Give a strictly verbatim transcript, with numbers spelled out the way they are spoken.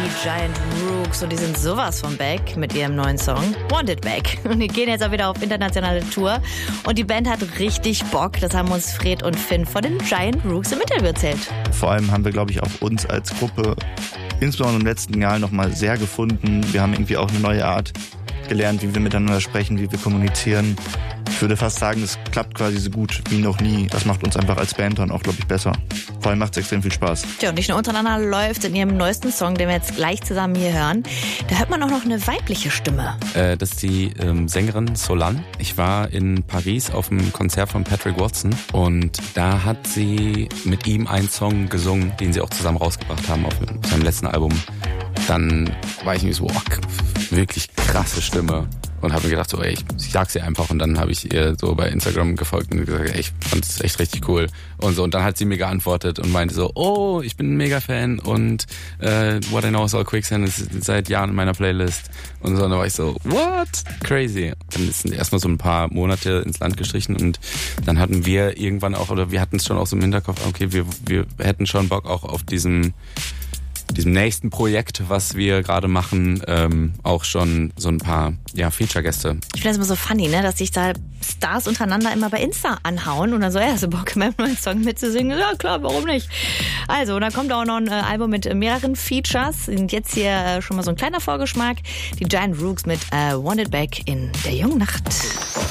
die Giant Rooks und die sind sowas von back mit ihrem neuen Song Want It Back. Und die gehen jetzt auch wieder auf internationale Tour und die Band hat richtig Bock. Das haben uns Fred und Finn von den Giant Rooks im Interview erzählt. Vor allem haben wir, glaube ich, auch uns als Gruppe insbesondere im letzten Jahr nochmal sehr gefunden. Wir haben irgendwie auch eine neue Art gelernt, wie wir miteinander sprechen, wie wir kommunizieren. Ich würde fast sagen, es klappt quasi so gut wie noch nie. Das macht uns einfach als Band dann auch, glaube ich, besser. Vor allem macht es extrem viel Spaß. Tja, und nicht nur untereinander läuft in ihrem neuesten Song, den wir jetzt gleich zusammen hier hören, da hört man auch noch eine weibliche Stimme. Äh, das ist die ähm, Sängerin Solange. Ich war in Paris auf einem Konzert von Patrick Watson und da hat sie mit ihm einen Song gesungen, den sie auch zusammen rausgebracht haben auf seinem letzten Album. Dann war ich irgendwie so, oh, wirklich krasse Stimme. Und habe mir gedacht, so, ey, ich, ich sag's ihr einfach. Und dann habe ich ihr so bei Instagram gefolgt und gesagt, ey, ich fand es echt richtig cool. Und so, und dann hat sie mir geantwortet und meinte so, oh, ich bin ein Mega-Fan und äh, What I Know Is All Quicksand ist seit Jahren in meiner Playlist. Und so, und dann war ich so, what? Crazy. Dann sind erstmal so ein paar Monate ins Land gestrichen und dann hatten wir irgendwann auch, oder wir hatten es schon auch so im Hinterkopf, okay, wir, wir hätten schon Bock auch auf diesem diesem nächsten Projekt, was wir gerade machen, ähm, auch schon so ein paar ja, Feature-Gäste. Ich finde das immer so funny, ne, dass sich da Stars untereinander immer bei Insta anhauen und dann so, ja, hast du Bock, in meinem neuen Song mitzusingen? Ja, klar, warum nicht? Also, da kommt auch noch ein äh, Album mit äh, mehreren Features. Und jetzt hier äh, schon mal so ein kleiner Vorgeschmack. Die Giant Rooks mit äh, Want It Back in der jungen Nacht.